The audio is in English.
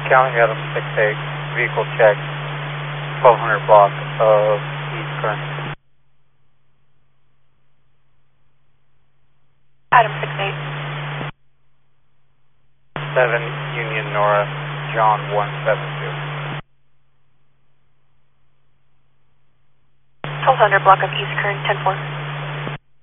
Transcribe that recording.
County, Adam 6-8, vehicle check, 1200 block of East Kern. Adam 6-8. 7 Union Nora, John 172. 1200 block of East Kern, 10-4.